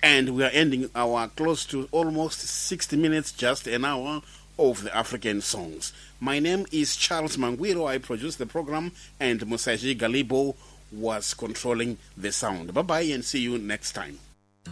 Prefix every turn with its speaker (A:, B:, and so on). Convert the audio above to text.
A: And we are ending our close to almost 60 minutes, just an hour of the African songs. My name is Charles Manguiro. I produce the program, and Musaji Galibo was controlling the sound. Bye-bye and see you next time.